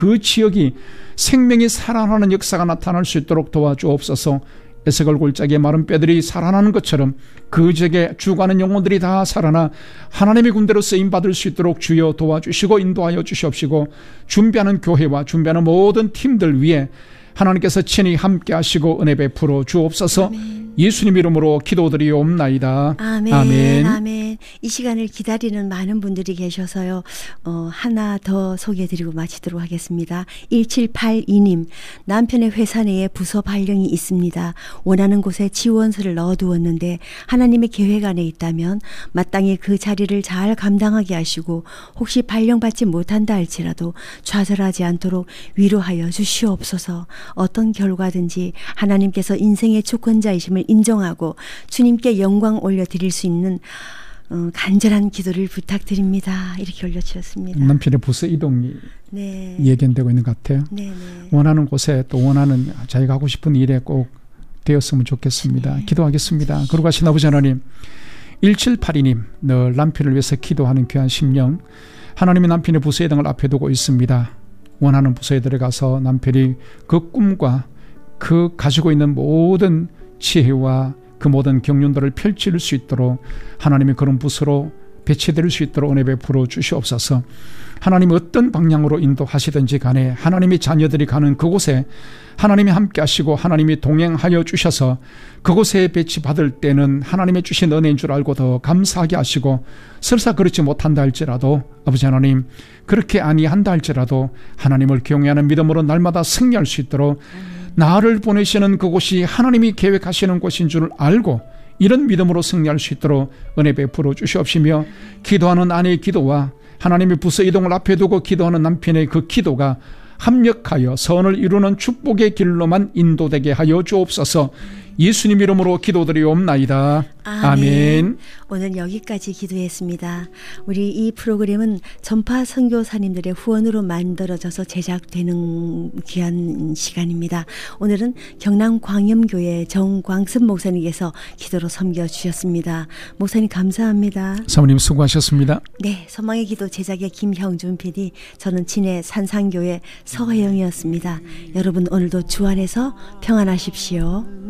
그 지역이 생명이 살아나는 역사가 나타날 수 있도록 도와주옵소서. 에스겔 골짜기의 마른 뼈들이 살아나는 것처럼 그 지역에 죽어가는 영혼들이 다 살아나 하나님의 군대로 쓰임받을 수 있도록 주여 도와주시고 인도하여 주시옵시고, 준비하는 교회와 준비하는 모든 팀들 위에 하나님께서 친히 함께 하시고 은혜 베풀어 주옵소서. 아멘. 예수님 이름으로 기도드리옵나이다. 아멘. 아멘. 아멘. 이 시간을 기다리는 많은 분들이 계셔서요. 하나 더 소개해드리고 마치도록 하겠습니다. 1782님, 남편의 회사 내에 부서 발령이 있습니다. 원하는 곳에 지원서를 넣어두었는데 하나님의 계획 안에 있다면 마땅히 그 자리를 잘 감당하게 하시고, 혹시 발령받지 못한다 할지라도 좌절하지 않도록 위로하여 주시옵소서. 어떤 결과든지 하나님께서 인생의 주권자이심을 인정하고 주님께 영광 올려드릴 수 있는 간절한 기도를 부탁드립니다. 이렇게 올려주셨습니다. 남편의 부서 이동이 네. 예견되고 있는 것 같아요. 네네. 원하는 곳에 또 원하는 자기가 하고 싶은 일에 꼭 되었으면 좋겠습니다. 네. 기도하겠습니다. 거룩하신 아버지 하나님, 1782님, 늘 남편을 위해서 기도하는 귀한 심령, 하나님의 남편의 부서 이동을 앞에 두고 있습니다. 원하는 부서에 들어가서 남편이 그 꿈과 그 가지고 있는 모든 지혜와 그 모든 경륜들을 펼칠 수 있도록 하나님이 그런 부서로 배치될 수 있도록 은혜 베풀어 주시옵소서. 하나님이 어떤 방향으로 인도하시든지 간에 하나님의 자녀들이 가는 그곳에 하나님이 함께 하시고 하나님이 동행하여 주셔서 그곳에 배치받을 때는 하나님의 주신 은혜인 줄 알고 더 감사하게 하시고, 설사 그렇지 못한다 할지라도 아버지 하나님, 그렇게 아니한다 할지라도 하나님을 경외하는 믿음으로 날마다 승리할 수 있도록 나를 보내시는 그곳이 하나님이 계획하시는 곳인 줄 알고 이런 믿음으로 승리할 수 있도록 은혜 베풀어 주시옵시며, 기도하는 아내의 기도와 하나님의 부서 이동을 앞에 두고 기도하는 남편의 그 기도가 합력하여 선을 이루는 축복의 길로만 인도되게 하여 주옵소서. 예수님 이름으로 기도드리옵나이다. 아멘. 오늘 여기까지 기도했습니다. 우리 이 프로그램은 전파 선교사님들의 후원으로 만들어져서 제작되는 귀한 시간입니다. 오늘은 경남광염교회 정광습 목사님께서 기도로 섬겨주셨습니다. 목사님 감사합니다. 사모님 수고하셨습니다. 네, 소망의 기도 제작의 김형준 PD, 저는 진해 산상교회 서혜영이었습니다. 여러분 오늘도 주 안에서 평안하십시오.